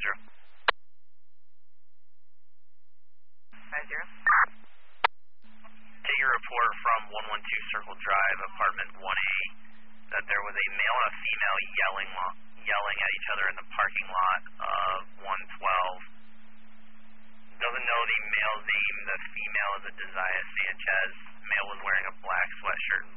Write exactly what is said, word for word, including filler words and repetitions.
zero. Five zero. Take a report from one one two Circle Drive, apartment one A, that there was a male and a female yelling yelling at each other in the parking lot of one twelve. Doesn't know the male's name. The female is a Desire Sanchez. Male was wearing a black sweatshirt and